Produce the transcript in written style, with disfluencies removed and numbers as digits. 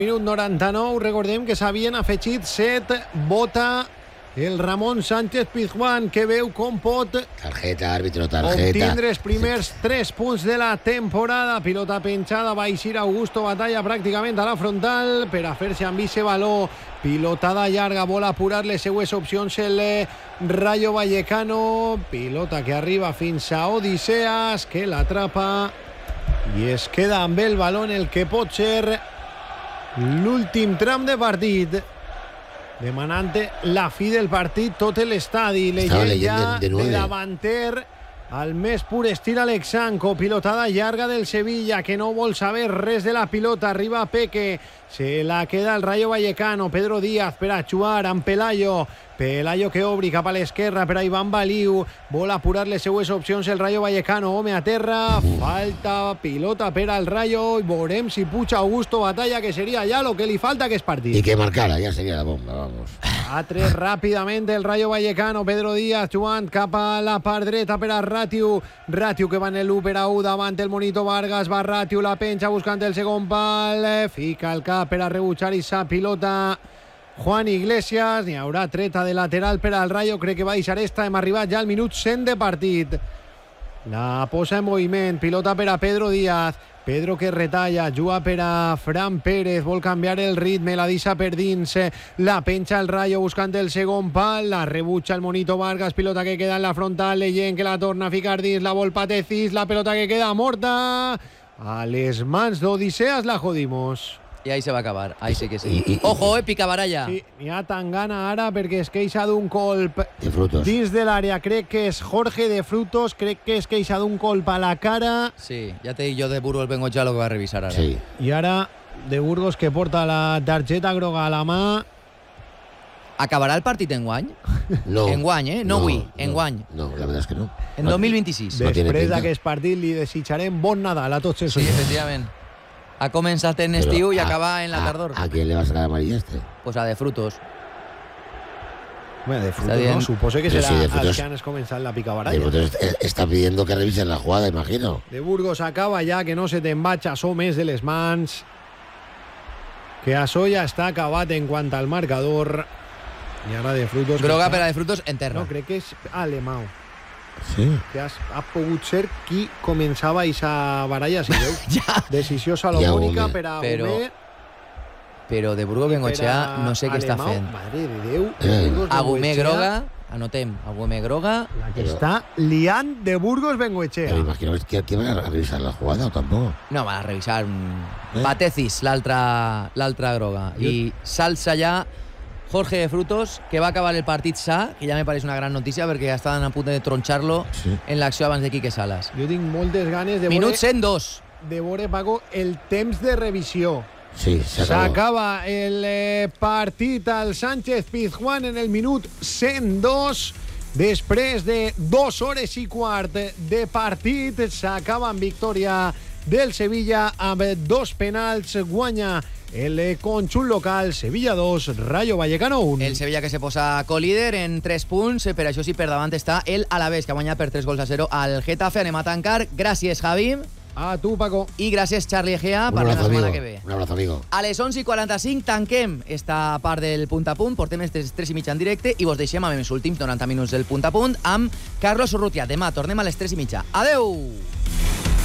Minut 99, recordem que s'havien afegit 7, vota el Ramon Sánchez Pizjuán, que veu com pot targeta, àrbitro, targeta. obtindre els primers 3 punts de la temporada. Pilota penjada, va eixir Augusto Batalla pràcticament a la frontal per a fer-se amb ese valor. Pilotada llarga, vol apurar les seues opcions el Rayo Vallecano. Pilota que arriba fins a Odiseas, que l'atrapa i es queda amb el baló en el que pot ser l'últim tram de partit, demanant la fi del partit tot l'estadi. Llegent ja de davanter al més pur estil Alexanco. Pilotada llarga del Sevilla, que no vol saber res de la pilota. Arriba Peque, se la queda el Rayo Vallecano. Pedro Díaz per a jugar amb Pelayo. Pelayo que obri cap a l'esquerra per a Iván Baliu. Vol apurar les seues opcions el Rayo Vallecano. Home a terra, falta, pilota per al Rayo i veurem si puja Augusto Batalla, que seria ja lo que li falta a aquest partit. I que marcara, ja seria la bomba, vamos. A 3 ràpidament el Rayo Vallecano. Pedro Díaz jugant cap a la part dreta per a Ratiu. Ratiu que va en l'1 per a 1 davant el Monito Vargas. Va Ratiu, la penja buscant el segon pal. Fica el cap per a rebutjar esa pilota Juan Iglesias. N'hi haurà treta de lateral per al Rayo. Crec que va deixar esta. Hem arribat ja al minut 100 de partit. La posa en moviment. Pilota per a Pedro Díaz. Pedro que retalla, juga per a Fran Pérez, vol canviar el ritme, la deixa per dins, la penja el Rayo buscant el segon pal, la rebutja el Monito Vargas, pilota que queda en la frontal, Leyent que la torna a ficar dins, la vol Patecis, la pelota que queda morta, a les mans d'Odiseas la jodimos. I ahí se va acabar, ahí sí que sí. Ojo, pica baralla. Sí, n'hi ha Tangana ara perquè es queixa d'un colp de Frutos dins de l'àrea. Crec que és Jorge de Frutos, crec que es queixa d'un colp a la cara. Sí, ya te digo yo de Burgos vengo ya lo que va a revisar ahora. Sí. I ara de Burgos que porta la targeta groga a la mà. ¿Acabará el partit enguany? No. Enguany, no avui, enguany. No, la verdad es que no. En 2026. No tiene Després pinta. d'aquest partit li desitjarem bon Nadal a tots els Sí, efectivament. Ha començat en estiu i acaba en la tardor. ¿A quién le va a sacar amarilla este? Pues a de Frutos. Bueno, de Frutos, bien. no? Suposo que Pero serà sí, de els Frutos. que han començat la pica De baralla. Frutos está pidiendo que revisen la jugada, imagino. De Burgos acaba ja, que no se te'n vaig açò més de les mans. Que açò ja està acabat en quant al marcador. I ara de Frutos... Groga que per està... a de Frutos en terra. No, crec que és Alemão. Sí. Que ha pogut ser qui començava aquesta baralla, si veu. Ja. Decisió salomònica Ja, per a Però- Hume. Però de Burgos Bengochea no sé què està Alemão. fent. Madre de Déu. de Burgos Agumé Bengoechea, groga, anotem, Agumé groga. La que està liant de Burgos Bengoechea. Pero imagino que van a revisar la jugada o tampoco. No, van a revisar Patecis, l'altra groga. I s'alça ja Jorge de Frutos, que va acabar el partit sa, que ja me pareix una gran notícia perquè estaven a punt de tronxar-lo Sí. en l'acció abans de Quique Salas. Jo tinc moltes ganes de Minut veure, 102. de veure, Paco, el temps de revisió. Sí, se acabó. S'acaba el partit al Sánchez Pizjuán en el minut 102. Després de 2 hores i quart de partit, s'acaba amb victòria del Sevilla amb 2 penals. Guanya el conjunt local, Sevilla 2, Rayo Vallecano 1. El Sevilla que se posa colíder en 3 punts, per això sí, per davant està el Alavés, que ha guanyat per 3-0 al Getafe. Anem a tancar. Gràcies, Javi. A tu, Paco. I gràcies, Charlie Egea. Un Parlem la abrazo, setmana amigo. que ve. Un abrazo, amigo. A les 11:45 tanquem esta part del punt a punt, portem els 3:30 en directe i vos deixem amb els últims 90 minuts del punt a punt amb Carlos Urrutia. Demà tornem a les 3:30. Adeu!